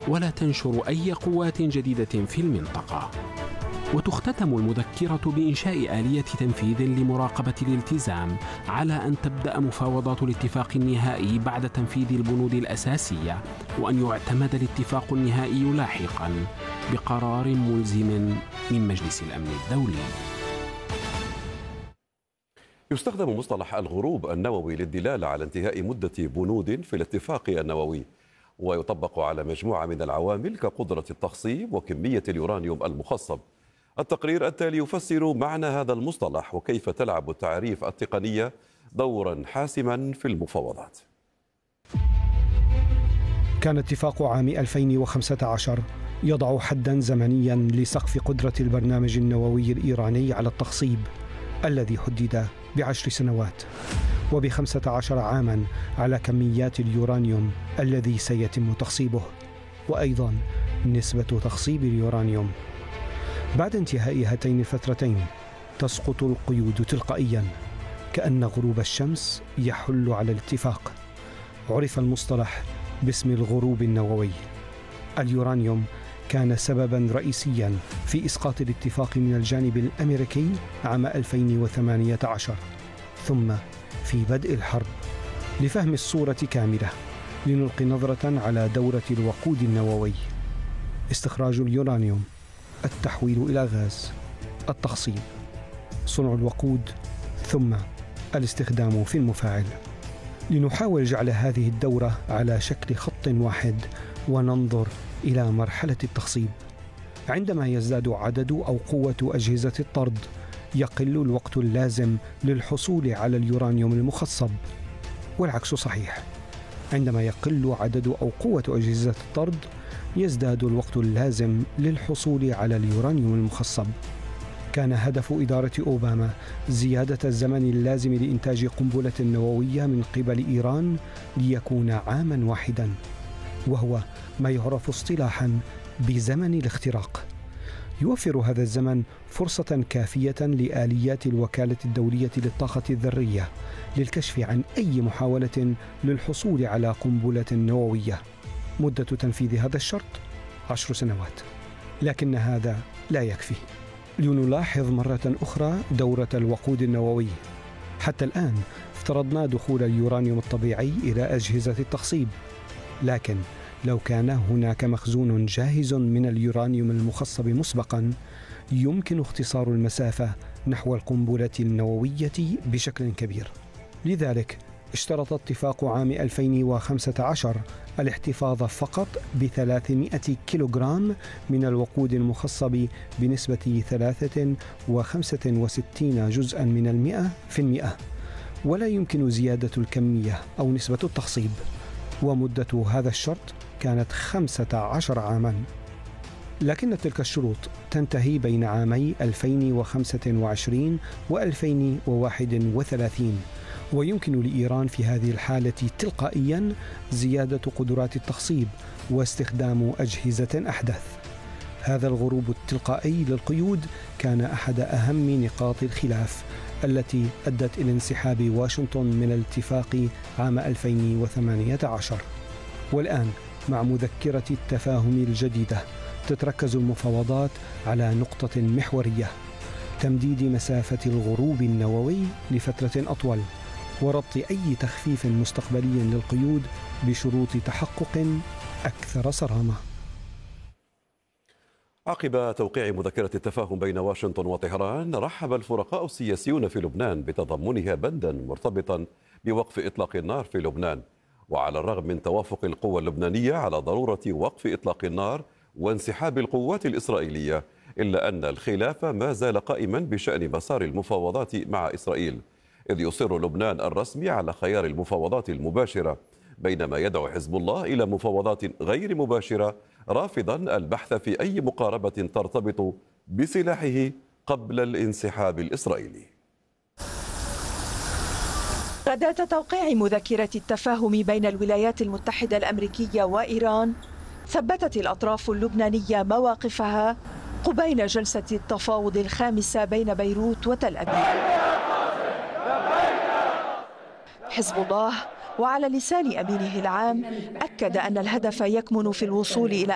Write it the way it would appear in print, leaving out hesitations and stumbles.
ولا تنشر أي قوات جديدة في المنطقة. وتختتم المذكرة بإنشاء آلية تنفيذ لمراقبة الالتزام، على أن تبدأ مفاوضات الاتفاق النهائي بعد تنفيذ البنود الأساسية، وأن يعتمد الاتفاق النهائي لاحقاً بقرار ملزم من مجلس الأمن الدولي. يستخدم مصطلح الغروب النووي للدلالة على انتهاء مدة بنود في الاتفاق النووي، ويطبق على مجموعة من العوامل كقدرة التخصيب وكمية اليورانيوم المخصب. التقرير التالي يفسر معنى هذا المصطلح وكيف تلعب التعريف التقنية دورا حاسما في المفاوضات. كان اتفاق عام 2015 يضع حدا زمنيا لسقف قدرة البرنامج النووي الإيراني على التخصيب، الذي حدد ب10 سنوات، وب15 عاما على كميات اليورانيوم الذي سيتم تخصيبه، وأيضا نسبة تخصيب اليورانيوم. بعد انتهاء هاتين الفترتين تسقط القيود تلقائيا، كأن غروب الشمس يحل على الاتفاق. عرف المصطلح باسم الغروب النووي. اليورانيوم كان سببا رئيسيا في إسقاط الاتفاق من الجانب الأمريكي عام 2018، ثم في بدء الحرب. لفهم الصورة كاملة لنلقي نظرة على دورة الوقود النووي: استخراج اليورانيوم، التحويل إلى غاز، التخصيب، صنع الوقود، ثم الاستخدام في المفاعل. لنحاول جعل هذه الدورة على شكل خط واحد وننظر إلى مرحلة التخصيب. عندما يزداد عدد أو قوة أجهزة الطرد يقل الوقت اللازم للحصول على اليورانيوم المخصب، والعكس صحيح. عندما يقل عدد أو قوة أجهزة الطرد يزداد الوقت اللازم للحصول على اليورانيوم المخصب. كان هدف إدارة أوباما زيادة الزمن اللازم لإنتاج قنبلة نووية من قبل إيران ليكون عاما واحدا، وهو ما يعرف اصطلاحا بزمن الاختراق. يوفر هذا الزمن فرصة كافية لآليات الوكالة الدولية للطاقة الذرية للكشف عن أي محاولة للحصول على قنبلة نووية. مدة تنفيذ هذا الشرط 10 سنوات، لكن هذا لا يكفي. لنلاحظ مرة أخرى دورة الوقود النووي. حتى الآن افترضنا دخول اليورانيوم الطبيعي إلى أجهزة التخصيب، لكن لو كان هناك مخزون جاهز من اليورانيوم المخصب مسبقا يمكن اختصار المسافة نحو القنبلة النووية بشكل كبير. لذلك اشترط اتفاق عام 2015 الاحتفاظ فقط ب300 كيلوغرام من الوقود المخصب بنسبة 63 جزءا من 100%، ولا يمكن زيادة الكمية أو نسبة التخصيب. ومدة هذا الشرط كانت 15 عاما، لكن تلك الشروط تنتهي بين عامي 2025 و2031، ويمكن لإيران في هذه الحالة تلقائيا زيادة قدرات التخصيب واستخدام أجهزة أحدث. هذا الغروب التلقائي للقيود كان أحد أهم نقاط الخلاف التي أدت إلى انسحاب واشنطن من الاتفاق عام 2018. والآن مع مذكرة التفاهم الجديدة تتركز المفاوضات على نقطة محورية: تمديد مسافة الغروب النووي لفترة أطول، وربط أي تخفيف مستقبلي للقيود بشروط تحقق أكثر صرامة. عقب توقيع مذكرة التفاهم بين واشنطن وطهران، رحب الفرقاء السياسيون في لبنان بتضمنها بندا مرتبطا بوقف إطلاق النار في لبنان. وعلى الرغم من توافق القوى اللبنانية على ضرورة وقف إطلاق النار وانسحاب القوات الإسرائيلية، إلا أن الخلاف ما زال قائما بشأن مسار المفاوضات مع إسرائيل، إذ يصر لبنان الرسمي على خيار المفاوضات المباشرة، بينما يدعو حزب الله إلى مفاوضات غير مباشرة، رافضا البحث في أي مقاربة ترتبط بسلاحه قبل الانسحاب الإسرائيلي. غدا توقيع مذكرة التفاهم بين الولايات المتحدة الأمريكية وإيران، ثبتت الأطراف اللبنانية مواقفها قبيل جلسة التفاوض الخامسة بين بيروت وتل أبيب. حزب الله وعلى لسان أمينه العام أكد أن الهدف يكمن في الوصول إلى